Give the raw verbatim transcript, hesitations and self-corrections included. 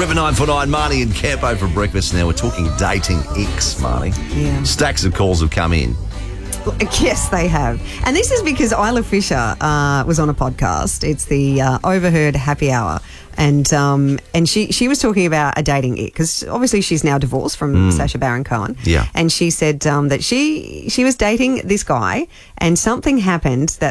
River nine four nine, Marnie and Campo for breakfast. Now we're talking dating X, Marnie. Yeah. Stacks of calls have come in. Yes, they have. And this is because Isla Fisher uh, was on a podcast. It's the uh, Overheard Happy Hour. And um, and she, she was talking about a dating it because obviously she's now divorced from mm. Sacha Baron Cohen. Yeah. And she said um, that she she was dating this guy and something happened that